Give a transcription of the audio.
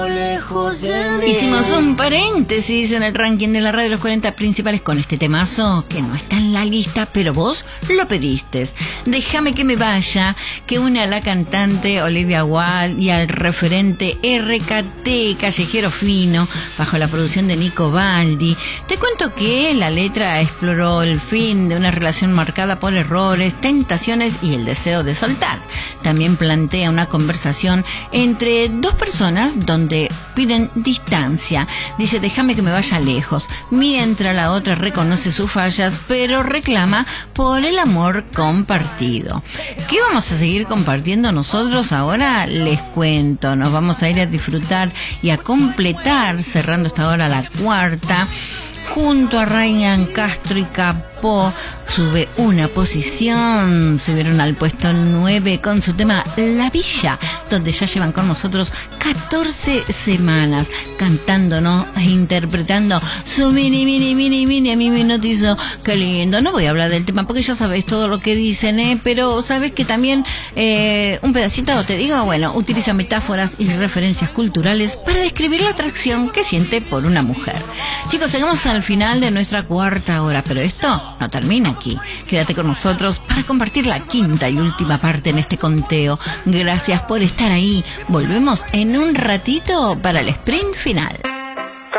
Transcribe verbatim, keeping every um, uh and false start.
Lejos de mí. Hicimos un paréntesis en el ranking de la radio de los cuarenta principales con este temazo que no está en la lista, pero vos lo pediste. Déjame que me vaya, que une a la cantante Olivia Wilde y al referente R K T, Callejero Fino, bajo la producción de Nico Baldi. Te cuento que la letra exploró el fin de una relación marcada por errores, tentaciones y el deseo de soltar. También plantea una conversación entre dos personas donde piden distancia. Dice, déjame que me vaya lejos, mientras la otra reconoce sus fallas, pero reclama por el amor compartido. ¿Qué vamos a seguir compartiendo nosotros ahora? Les cuento, nos vamos a ir a disfrutar y a completar, cerrando esta hora la cuarta, junto a Ryan Castro y Capó. Sube una posición, subieron al puesto nueve con su tema La Villa, donde ya llevan con nosotros catorce semanas cantándonos e interpretando su mini, mini, mini, mini, a mí me notizó, qué lindo. No voy a hablar del tema porque ya sabéis todo lo que dicen, ¿eh? Pero sabes que también eh, un pedacito te digo, bueno, utiliza metáforas y referencias culturales para describir la atracción que siente por una mujer. Chicos, llegamos al final de nuestra cuarta hora, pero esto no termina aquí. Quédate con nosotros para compartir la quinta y última parte en este conteo. Gracias por estar ahí. Volvemos en un ratito para el sprint final.